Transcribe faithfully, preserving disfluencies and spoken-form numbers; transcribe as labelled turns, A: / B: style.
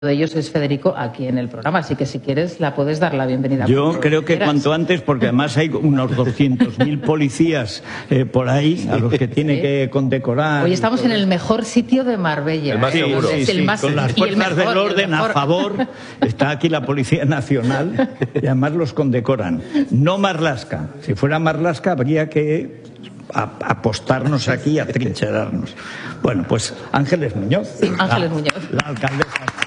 A: de ellos es Federico aquí en el programa, así que si quieres la puedes dar la bienvenida.
B: Yo creo que cuanto antes, porque además hay unos doscientos mil policías eh, por ahí a los que tiene sí. que condecorar.
A: Hoy estamos en el mejor sitio de Marbella.
C: El más seguro.
B: Sí, sí,
A: el más,
B: con las fuerzas del orden a favor. Está aquí la Policía Nacional y además los condecoran. No Marlaska. Si fuera Marlaska habría que a, apostarnos aquí, a trincherarnos. Bueno, pues Ángeles Muñoz.
A: Sí, Ángeles
B: la,
A: Muñoz.
B: La alcaldesa.